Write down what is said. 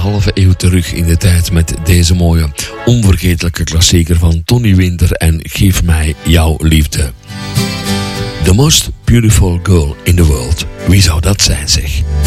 halve eeuw terug in de tijd met deze mooie, onvergetelijke klassieker van Tony Winter en Geef mij jouw liefde. The most beautiful girl in the world. Wie zou dat zijn, zeg?